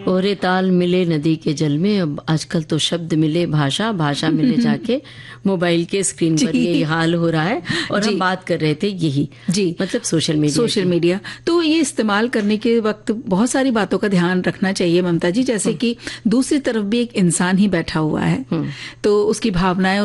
ओरे ताल मिले नदी के जल में, अब आजकल तो शब्द मिले भाषा, भाषा मिले जाके मोबाइल के स्क्रीन पर, यही हाल हो रहा है। और हम बात कर रहे थे यही जी, मतलब सोशल मीडिया। तो ये इस्तेमाल करने के वक्त बहुत सारी बातों का ध्यान रखना चाहिए ममता जी, जैसे कि दूसरी तरफ भी एक इंसान ही बैठा हुआ है, तो उसकी भावनाएं